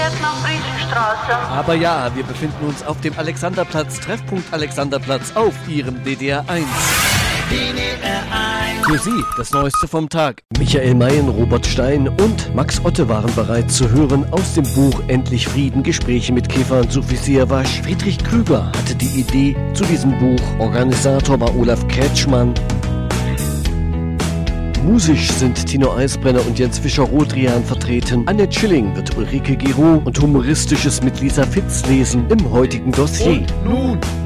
Aber ja, wir befinden uns auf dem Alexanderplatz, Treffpunkt Alexanderplatz auf Ihrem DDR 1. Für Sie das Neueste vom Tag. Michael Mayen, Robert Stein und Max Otte waren bereit zu hören aus dem Buch Endlich Frieden, Gespräche mit Käfer und Sophie Siawasch. Friedrich Krüger hatte die Idee zu diesem Buch. Organisator war Olaf Kretschmann. Musisch sind Tino Eisbrenner und Jens Fischer-Rodrian vertreten. Annette Schilling wird Ulrike Giroux und Humoristisches mit Lisa Fitz lesen im heutigen Dossier. Und nun